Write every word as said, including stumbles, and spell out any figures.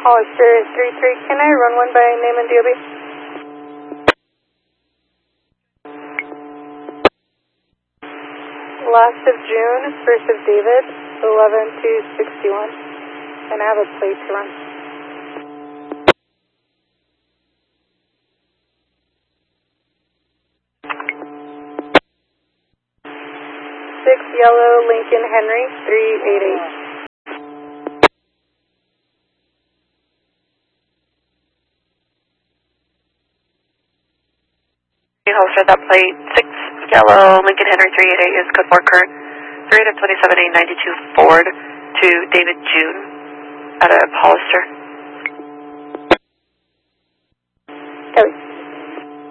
Hollister three three, can I run one by name and D O B? Last of June, first of David, eleven two sixty-one. And I have a plate to run. Six yellow Lincoln Henry, three eight eight. Holster, that plate, six yellow Lincoln Henry three eight eight is code four current, three out of twenty-seven A ninety-two Ford to David June at a Hollister. Kelly.